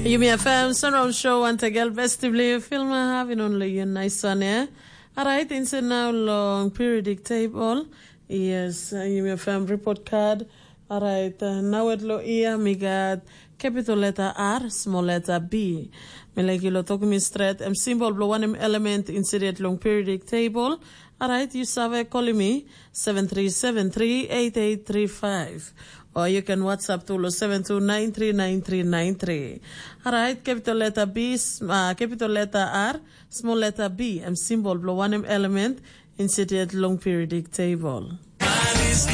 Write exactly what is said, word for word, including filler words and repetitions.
You may affirm surround show and again festively film having only a nice one, eh? Alright, it's a now long periodic table. Yes, uh, you may affirm report card. Alright, uh, now at lo ear me got capital letter R, small letter B. Me like you lo talk me straight. I'm symbol blow one element insert long periodic table. Alright, you save call me seven three seven three eight eight three five. Or you can WhatsApp to seven two nine three nine three nine three. Alright, capital letter B, uh, capital letter R, small letter B, and symbol blow one element inserted long periodic table.